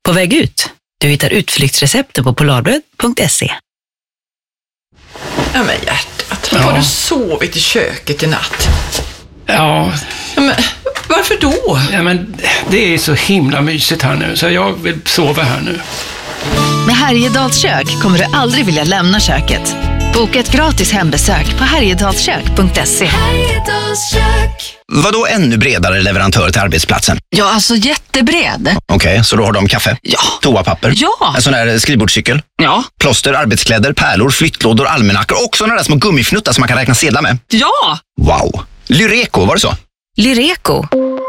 På väg ut. Du hittar utflyktsrecepten på polarbröd.se. Ja men hjärtat, har du sovit i köket i natt? Ja. Men varför då? Ja, men det är så himla mysigt här nu, så jag vill sova här nu. Med Härjedals kök kommer du aldrig vilja lämna köket. Boka ett gratis hembesök på härjedalskök.se. Vadå ännu bredare leverantör till arbetsplatsen? Ja, alltså jättebred. Okej, så då har de kaffe? Ja. Toapapper? Ja. En sån där skrivbordscykel? Ja. Plåster, arbetskläder, pärlor, flyttlådor, almanackor och såna där små gummifnuttar som man kan räkna sedlar med? Ja! Wow! Lyreco, var det så? Lyreco.